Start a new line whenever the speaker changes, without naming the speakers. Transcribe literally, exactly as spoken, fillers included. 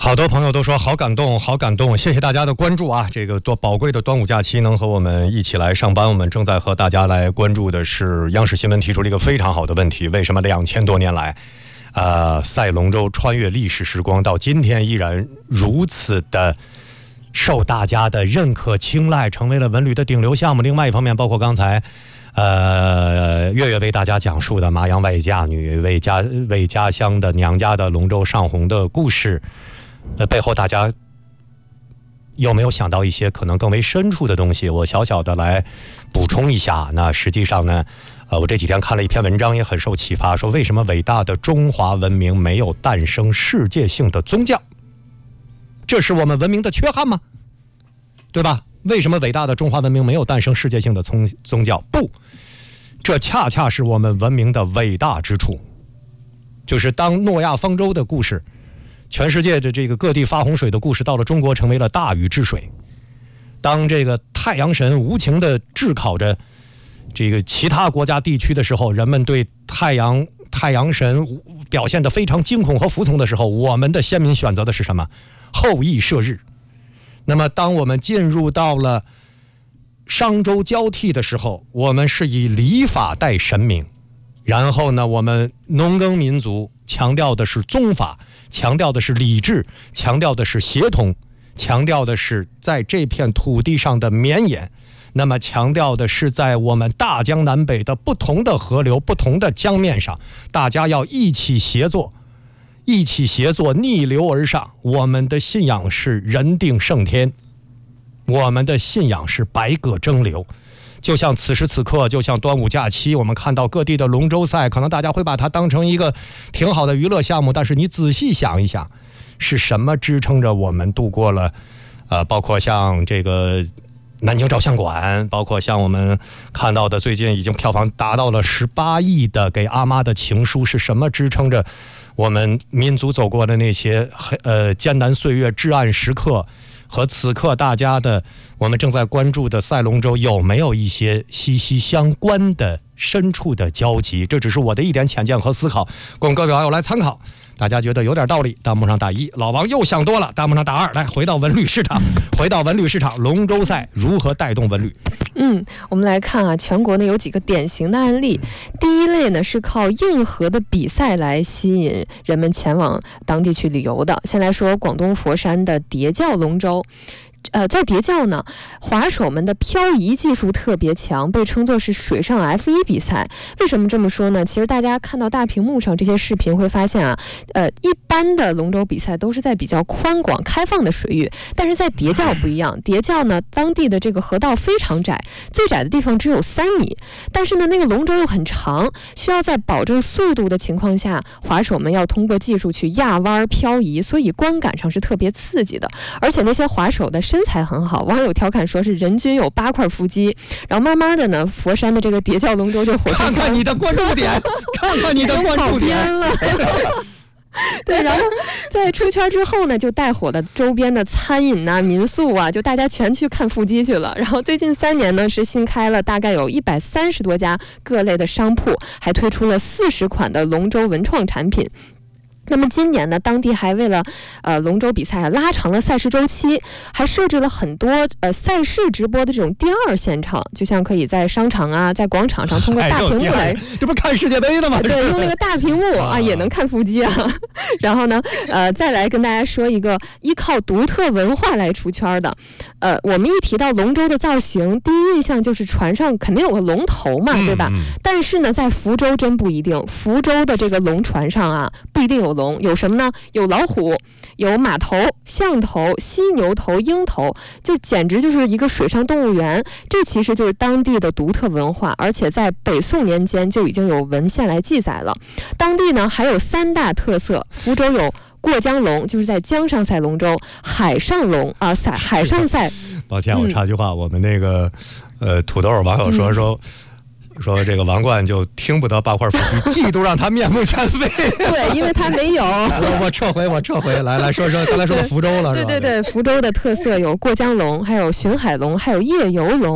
好多朋友都说好感动，好感动，谢谢大家的关注啊！这个多宝贵的端午假期能和我们一起来上班，我们正在和大家来关注的是央视新闻提出了一个非常好的问题：为什么两千多年来，呃，赛龙舟穿越历史时光，到今天依然如此的受大家的认可青睐，成为了文旅的顶流项目？另外一方面，包括刚才。呃，月月为大家讲述的麻阳外嫁女为家为家乡的娘家的龙舟上红的故事，呃，背后大家有没有想到一些可能更为深处的东西？我小小的来补充一下。那实际上呢，呃，我这几天看了一篇文章，也很受启发，说为什么伟大的中华文明没有诞生世界性的宗教？这是我们文明的缺憾吗？对吧？为什么伟大的中华文明没有诞生世界性的宗宗教？不，这恰恰是我们文明的伟大之处。就是当诺亚方舟的故事，全世界的这个各地发洪水的故事，到了中国成为了大禹治水。当这个太阳神无情地炙烤着这个其他国家地区的时候，人们对太阳太阳神表现得非常惊恐和服从的时候，我们的先民选择的是什么？后羿射日。那么当我们进入到了商周交替的时候，我们是以礼法待神明，然后呢，我们农耕民族强调的是宗法，强调的是礼制，强调的是协同，强调的是在这片土地上的绵延，那么强调的是在我们大江南北的不同的河流、不同的江面上，大家要一起协作，一起协作，逆流而上。我们的信仰是人定胜天，我们的信仰是百舸争流。就像此时此刻，就像端午假期，我们看到各地的龙舟赛，可能大家会把它当成一个挺好的娱乐项目，但是你仔细想一想，是什么支撑着我们度过了呃，包括像这个南京照相馆，包括像我们看到的最近已经票房达到了十八亿的给阿妈的情书，是什么支撑着我们民族走过的那些呃艰难岁月、至暗时刻，和此刻大家的我们正在关注的赛龙舟有没有一些息息相关的深处的交集？这只是我的一点浅见和思考，供各位网友来参考。大家觉得有点道理，弹幕上打一；老王又想多了，弹幕上打二。来，回到文旅市场，回到文旅市场，龙舟赛如何带动文旅？
嗯，我们来看啊，全国呢有几个典型的案例。第一类呢是靠硬核的比赛来吸引人们前往当地去旅游的。先来说广东佛山的叠教龙舟。呃，在叠教呢，滑手们的漂移技术特别强，被称作是水上 F 一 比赛。为什么这么说呢？其实大家看到大屏幕上这些视频会发现啊，呃，一般的龙舟比赛都是在比较宽广开放的水域，但是在叠教不一样。叠教呢，当地的这个河道非常窄，最窄的地方只有三米，但是呢，那个龙舟又很长，需要在保证速度的情况下，滑手们要通过技术去压弯漂移，所以观感上是特别刺激的。而且那些滑手的身材很好，网友调侃说是人均有八块腹肌。然后慢慢的呢，佛山的这个叠教龙舟就火出圈。
看看你的关注点，看看你的关注点
了。对，然后在出圈之后呢，就带火了周边的餐饮啊、民宿啊，就大家全去看腹肌去了。然后最近三年呢，是新开了大概有一百三十多家各类的商铺，还推出了四十款的龙舟文创产品。那么今年呢，当地还为了呃龙舟比赛拉长了赛事周期，还设置了很多呃赛事直播的这种第二现场，就像可以在商场啊，在广场上通过大屏幕来，
这不看世界杯的吗？
对，用那个大屏幕啊也能看腹肌啊。然后呢，呃，再来跟大家说一个依靠独特文化来出圈的，呃，我们一提到龙舟的造型，第一印象就是船上肯定有个龙头嘛，对吧？嗯、但是呢，在福州真不一定，福州的这个龙船上啊，不一定有龙，有什么呢？有老虎，有马头、象头、犀牛头、鹰头，就简直就是一个水上动物园。这其实就是当地的独特文化，而且在北宋年间就已经有文献来记载了。当地呢还有三大特色，福州有过江龙，就是在江上赛龙舟；海上龙啊，赛海上赛。
抱歉，我插句话，嗯、我们那个呃土豆网友说说。嗯说这个王冠就听不得八块腹肌，嫉妒让他面目全非。
对，因为他没有。
我撤回，我撤回。来来说说，刚才说福州了，
对对对，福州的特色有过江龙，还有巡海龙，还有夜游龙。